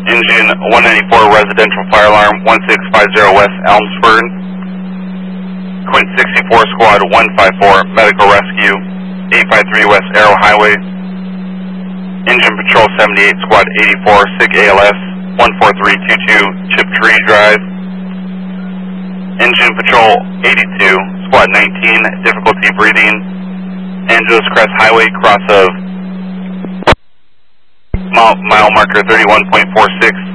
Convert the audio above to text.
Engine 194 residential fire alarm 1650 West Elmsford. Quint 64 Squad 154 medical rescue 853 West Arrow Highway. Engine Patrol 78 Squad 84 SIG ALS 14322 Chip Tree Drive. Engine Patrol 82 Squad 19 difficulty breathing Angeles Crest Highway cross of mile marker 31.46